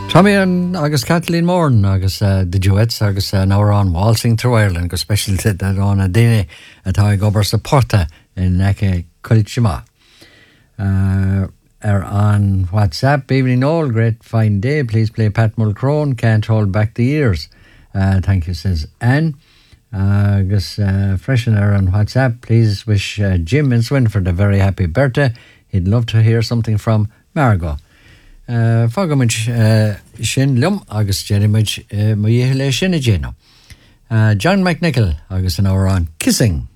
Tommy and agus Kathleen Moran agus the duets agus now we're on Waltzing Through Ireland go special that on a day at I go sa Porta in Neke Culchima. On WhatsApp, evening all, great fine day. Please play Pat Mulcrone, Can't Hold Back the Years. Thank you, says Anne. Agus freshener on WhatsApp, please wish Jim in Swinford a very happy birthday. He'd love to hear something from Margot. Fagamid sin lum agus Jenimid Mayele Shinajeno. John McNichol agus an hour on Kissing.